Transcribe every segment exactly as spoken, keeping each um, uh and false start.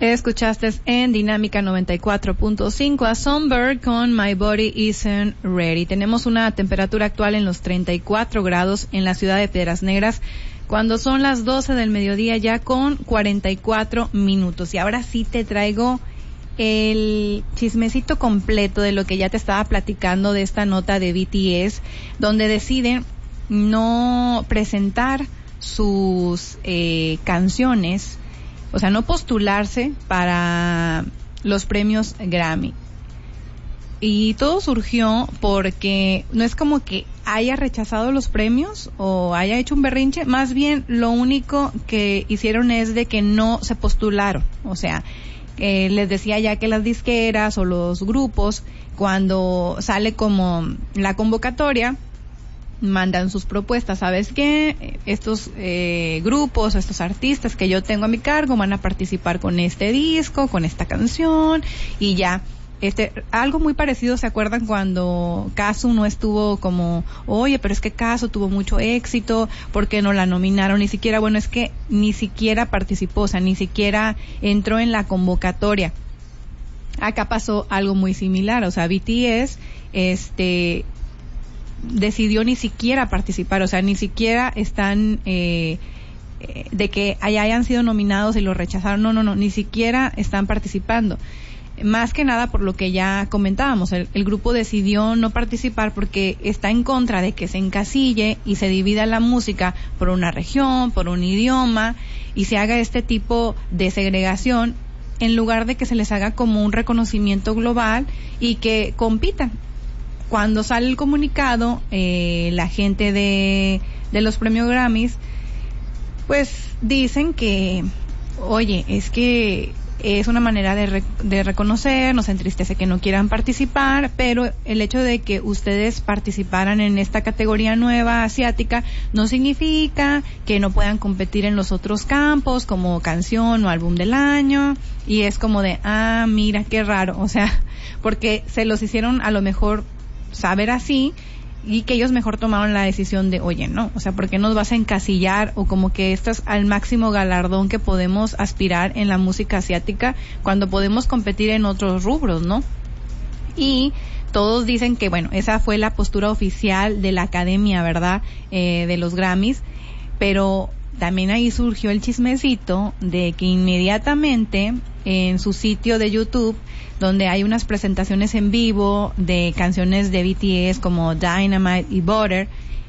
Escuchaste en Dinámica noventa y cuatro punto cinco a Songbird con My Body Isn't Ready. Tenemos una temperatura actual en los treinta y cuatro grados en la ciudad de Piedras Negras, cuando son las doce del mediodía ya con cuarenta y cuatro minutos. Y ahora sí te traigo el chismecito completo de lo que ya te estaba platicando de esta nota de B T S, donde deciden no presentar sus eh, canciones, o sea, no postularse para los premios Grammy. Y todo surgió porque no es como que haya rechazado los premios o haya hecho un berrinche, más bien lo único que hicieron es de que no se postularon. O sea, eh, les decía ya que las disqueras o los grupos, cuando sale como la convocatoria, mandan sus propuestas. ¿Sabes qué? Estos eh, grupos, estos artistas que yo tengo a mi cargo van a participar con este disco, con esta canción, y ya. Este, algo muy parecido, ¿se acuerdan cuando Casu no estuvo como, oye, pero es que Casu tuvo mucho éxito, ¿por qué no la nominaron? Ni siquiera, bueno, es que ni siquiera participó, o sea, ni siquiera entró en la convocatoria. Acá pasó algo muy similar, o sea, B T S, este, decidió ni siquiera participar, o sea, ni siquiera están eh, eh, de que hayan sido nominados y lo rechazaron, no, no, no, ni siquiera están participando. Más que nada por lo que ya comentábamos, el, el grupo decidió no participar porque está en contra de que se encasille y se divida la música por una región, por un idioma, y se haga este tipo de segregación en lugar de que se les haga como un reconocimiento global y que compitan. Cuando sale el comunicado, eh, la gente de, de los premios Grammys, pues dicen que, oye, es que es una manera de, re, de reconocer, nos entristece que no quieran participar, pero el hecho de que ustedes participaran en esta categoría nueva asiática no significa que no puedan competir en los otros campos, como canción o álbum del año, y es como de, ah, mira, qué raro, o sea, porque se los hicieron a lo mejor saber así, y que ellos mejor tomaron la decisión de, oye, no, o sea, ¿por qué nos vas a encasillar? O como que esto es al máximo galardón que podemos aspirar en la música asiática cuando podemos competir en otros rubros, ¿no? Y todos dicen que, bueno, esa fue la postura oficial de la academia, ¿verdad? Eh, de los Grammys, pero también ahí surgió el chismecito de que inmediatamente en su sitio de YouTube, donde hay unas presentaciones en vivo de canciones de B T S como Dynamite y Butter,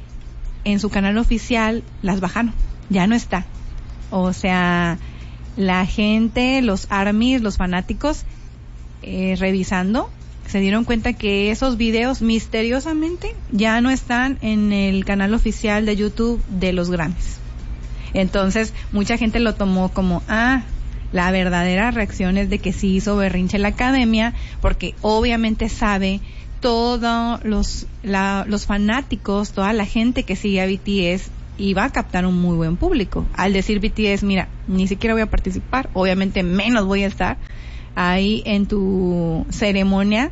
en su canal oficial las bajaron, ya no está. O sea, la gente, los ARMYs, los fanáticos, eh, revisando, se dieron cuenta que esos videos misteriosamente ya no están en el canal oficial de YouTube de los Grammys. Entonces, mucha gente lo tomó como, ah, la verdadera reacción es de que sí hizo berrinche la academia, porque obviamente sabe todos los, la, los fanáticos, toda la gente que sigue a B T S, iba a captar un muy buen público. Al decir B T S, mira, ni siquiera voy a participar, obviamente menos voy a estar ahí en tu ceremonia,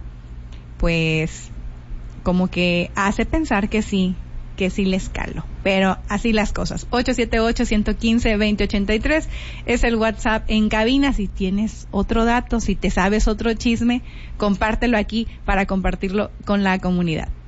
pues como que hace pensar que sí, que sí les calo. Pero así las cosas. ocho siete ocho, uno uno cinco, dos cero ocho tres es el WhatsApp en cabina. Si tienes otro dato, si te sabes otro chisme, compártelo aquí para compartirlo con la comunidad.